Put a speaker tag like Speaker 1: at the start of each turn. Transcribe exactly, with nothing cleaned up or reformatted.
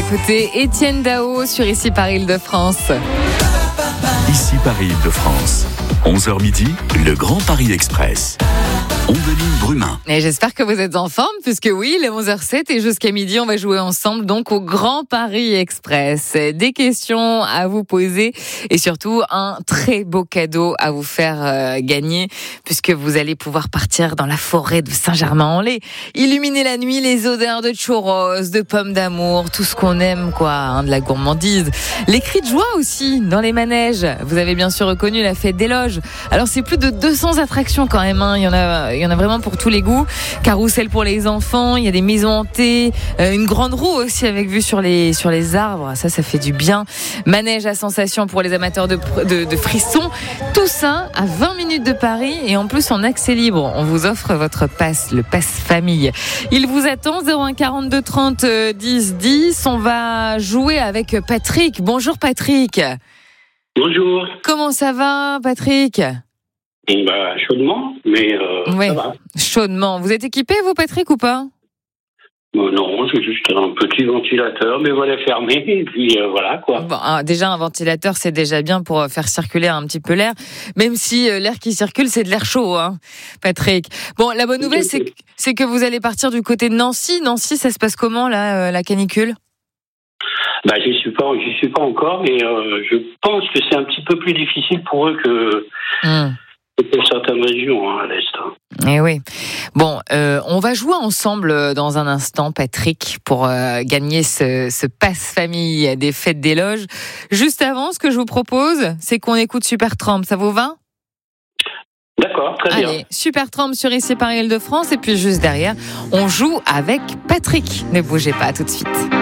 Speaker 1: d'écouter Étienne Dao sur Ici Paris Île-de-France.
Speaker 2: Ici Paris Île-de-France. onze heures midi, le Grand Paris Express. Ondeline Brumin.
Speaker 1: Et j'espère que vous êtes en forme, puisque oui, il est onze heures zéro sept et jusqu'à midi, on va jouer ensemble donc au Grand Paris Express. Des questions à vous poser et surtout un très beau cadeau à vous faire euh, gagner, puisque vous allez pouvoir partir dans la forêt de Saint-Germain-en-Laye, illuminer la nuit, les odeurs de churros, de pommes d'amour, tout ce qu'on aime, quoi, hein, de la gourmandise. Les cris de joie aussi dans les manèges. Vous avez bien sûr reconnu la fête des loges. Alors c'est plus de deux cents attractions quand même, hein. Il y en a, il y en a vraiment pour tous les goûts. Carrousel pour les enfants, il y a des maisons hantées, euh, une grande roue aussi avec vue sur les sur les arbres. Ça, ça fait du bien. Manège à sensation pour les amateurs de, de, de frissons. Tout ça à vingt minutes de Paris et en plus en accès libre. On vous offre votre pass, le pass famille. Il vous attend zéro un quarante-deux trente dix dix. On va jouer avec Patrick. Bonjour Patrick.
Speaker 3: Bonjour.
Speaker 1: Comment ça va, Patrick ?
Speaker 3: Bah, chaudement, mais euh,
Speaker 1: oui,
Speaker 3: ça va.
Speaker 1: Chaudement. Vous êtes équipé, vous, Patrick, ou pas ?
Speaker 3: Bon, non, c'est juste un petit ventilateur, mais voilà, fermé, et puis euh, voilà, quoi.
Speaker 1: Bon, hein, déjà, un ventilateur, c'est déjà bien pour faire circuler un petit peu l'air, même si euh, l'air qui circule, c'est de l'air chaud, hein, Patrick. Bon, la bonne nouvelle, c'est que, c'est que vous allez partir du côté de Nancy. Nancy, ça se passe comment, là, euh, la canicule ?
Speaker 3: Bah, j'y suis pas, j'y suis pas encore, mais euh, je pense que c'est un petit peu plus difficile pour eux que... Mmh. Pour certaines régions, hein, à l'Est.
Speaker 1: Eh oui. Bon, euh, on va jouer ensemble dans un instant, Patrick, pour euh, gagner ce, ce passe-famille des fêtes des loges. Juste avant, ce que je vous propose, c'est qu'on écoute Supertramp. Ça vous va ?
Speaker 3: D'accord, très bien.
Speaker 1: Allez, Supertramp sur Ici Paris Île-de-France. Et puis juste derrière, on joue avec Patrick. Ne bougez pas, à tout de suite.